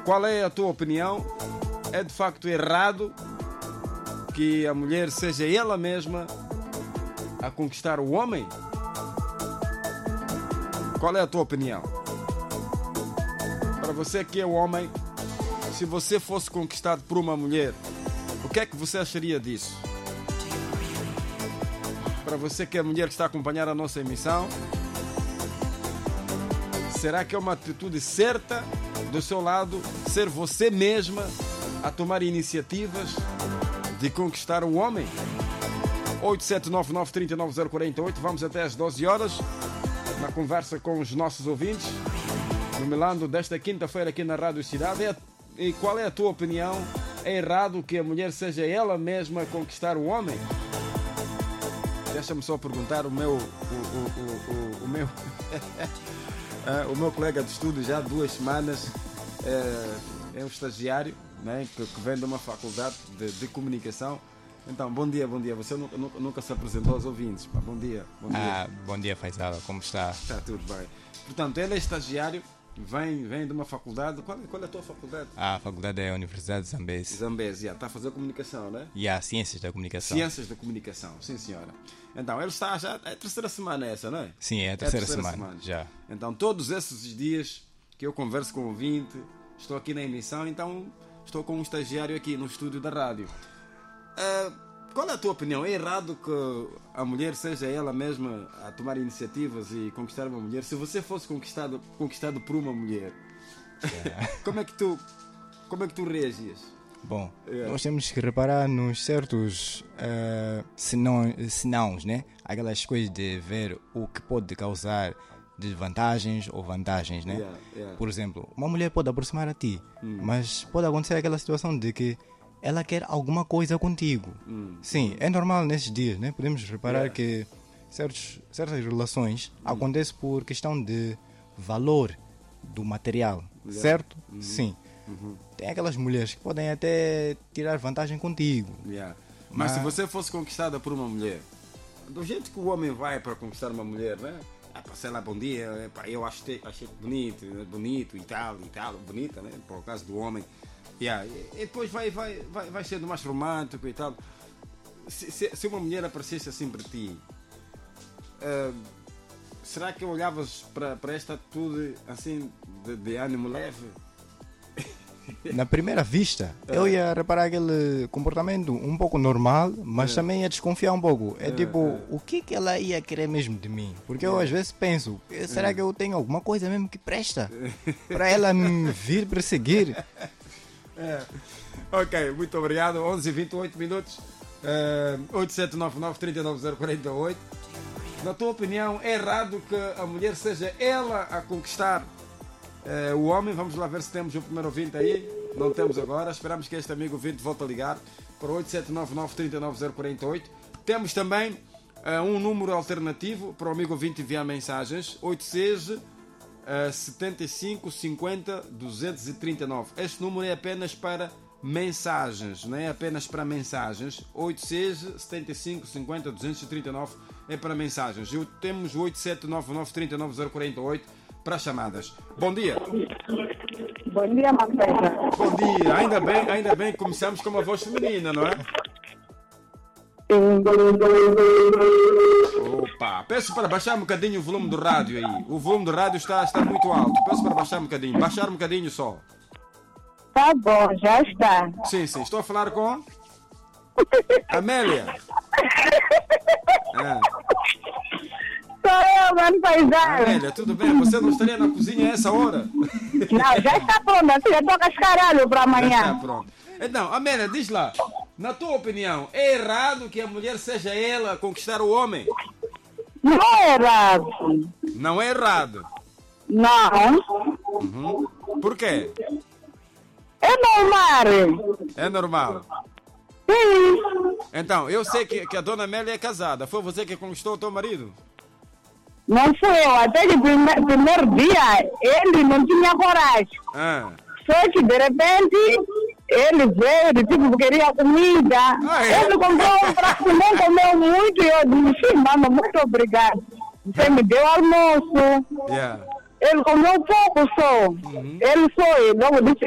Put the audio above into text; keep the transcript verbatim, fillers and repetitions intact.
qual é a tua opinião? É de facto errado que a mulher seja ela mesma a conquistar o homem? Qual é a tua opinião? Para você que é o homem, se você fosse conquistado por uma mulher, o que é que você acharia disso? Para você que é a mulher que está a acompanhar a nossa emissão, será que é uma atitude certa do seu lado ser você mesma a tomar iniciativas de conquistar o homem? oito sete nove nove, três nove zero quatro oito. Vamos até às doze horas na conversa com os nossos ouvintes no Milando desta quinta-feira aqui na Rádio Cidade. E qual é a tua opinião? É errado que a mulher seja ela mesma a conquistar o homem? Deixa-me só perguntar o meu o, o, o, o, o meu o meu colega de estudo já há duas semanas é, é um estagiário, né, que, que vem de uma faculdade de, de comunicação. Então, bom dia, bom dia. Você nunca, nunca, nunca se apresentou aos ouvintes. Pá. Bom dia, bom dia. Ah, bom dia, Faisal. Como está? Está tudo bem. Portanto, ele é estagiário, vem, vem de uma faculdade. Qual, qual é a tua faculdade? Ah, a faculdade é a Universidade de Zambeze. Zambeze, já. Está a fazer comunicação, né? E há Ciências da Comunicação. Ciências da Comunicação, sim senhora. Então, ele está já... É a terceira semana essa, não é? Sim, é a terceira, é a terceira semana, semana, já. Então, todos esses dias que eu converso com o ouvinte, estou aqui na emissão, então estou com um estagiário aqui no estúdio da rádio. Uh, qual é a tua opinião? É errado que a mulher seja ela mesma a tomar iniciativas e conquistar uma mulher? Se você fosse conquistado, conquistado por uma mulher, yeah. como é que tu, como é que tu reagias? Bom, yeah. nós temos que reparar nos certos uh, senão, senãos, né? Aquelas coisas de ver o que pode causar desvantagens ou vantagens, né? Yeah, yeah. Por exemplo, uma mulher pode aproximar a ti, hum. mas pode acontecer aquela situação de que ela quer alguma coisa contigo. Hum. Sim, é normal nesses dias, né? Podemos reparar yeah. que certos, certas relações hum. acontecem por questão de valor do material, yeah. certo? Uhum. Sim. Uhum. Tem aquelas mulheres que podem até tirar vantagem contigo. Yeah. Mas, Mas se você fosse conquistada por uma mulher, do jeito que o homem vai para conquistar uma mulher, né? Ah, sei lá, bom dia, eu achei, achei bonito, bonito e tal, e tal, bonita, né? Por causa do homem. Yeah. E depois vai, vai, vai, vai sendo mais romântico e tal. Se, se, se uma mulher aparecesse assim para ti, uh, será que olhavas para, para esta atitude assim de, de ânimo leve? Na primeira vista, é. eu ia reparar aquele comportamento um pouco normal, mas é. também ia desconfiar um pouco. É, é tipo, é. o que, que ela ia querer mesmo de mim? Porque é. eu às vezes penso, será é. que eu tenho alguma coisa mesmo que presta para ela me vir perseguir? É. Ok, muito obrigado. onze e vinte e oito minutos. Uh, oito sete nove nove, três nove zero quatro oito. Na tua opinião, é errado que a mulher seja ela a conquistar uh, o homem? Vamos lá ver se temos o primeiro ouvinte aí. Não temos agora. Esperamos que este amigo ouvinte volte a ligar para oito sete nove nove, três nove zero quatro oito. Temos também uh, um número alternativo para o amigo ouvinte enviar mensagens. oito seis Uh, setenta e cinco, cinquenta, duzentos e trinta e nove. Este número é apenas para mensagens, não é apenas para mensagens. oito seis, setenta e cinco, cinquenta, duzentos e trinta e nove é para mensagens. E temos o oito sete nove nove, três nove zero quatro oito para chamadas. Bom dia. Bom dia, Marcela. Bom dia. Ainda bem, ainda bem que começamos com uma voz feminina, não é? Opa, peço para baixar um bocadinho o volume do rádio aí. O volume do rádio está, está muito alto. Peço para baixar um bocadinho. Baixar um bocadinho só. Tá bom, já está. Sim, sim. Estou a falar com Amélia. Ah. Sou eu, mano, paisano. Amélia, tudo bem? Você não estaria na cozinha a essa hora? Não, já está pronto. Já estou a cascaralho para amanhã. Já está pronto. Então, Amélia, diz lá. Na tua opinião, é errado que a mulher seja ela a conquistar o homem? Não é errado. Não é errado? Não. Uhum. Por quê? É normal. É normal? Sim. Então, eu sei que, que a dona Amélia é casada. Foi você que conquistou o teu marido? Não fui eu. Até o primeiro, primeiro dia, ele não tinha coragem. Ah. Só que, de repente... Ele veio, tipo, queria comida. Ah, é? Ele comprou um prato, não comeu muito. E eu disse, mano, muito obrigado. Você me deu almoço. Yeah. Ele comeu pouco só. Uhum. Ele foi. Logo disse,